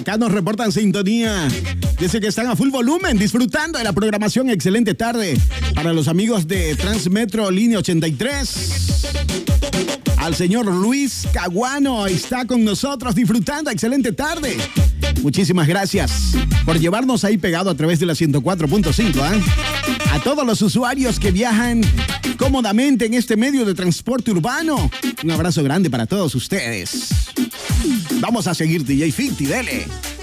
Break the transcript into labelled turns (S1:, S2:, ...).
S1: Acá nos reportan sintonía. Dice que están a full volumen, disfrutando de la programación. Excelente tarde para los amigos de Transmetro Línea 83. Al señor Luis Caguano está con nosotros disfrutando. Excelente tarde. Muchísimas gracias por llevarnos ahí pegado a través de la 104.5. A todos los usuarios que viajan cómodamente en este medio de transporte urbano, un abrazo grande para todos ustedes. Vamos a seguir, DJ Ficti, dele.